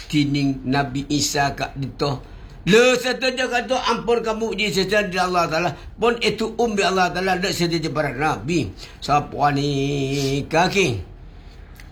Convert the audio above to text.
tining Nabi Isa kat dito. Le satu je kata ampun kamu je secara di Allah Ta'ala. Pun itu umbi Allah Ta'ala dak sedia para Nabi. Siapa ni kaki?